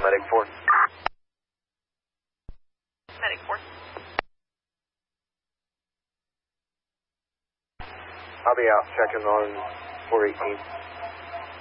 Medic 4. Medic 4. I'll be out checking on 418.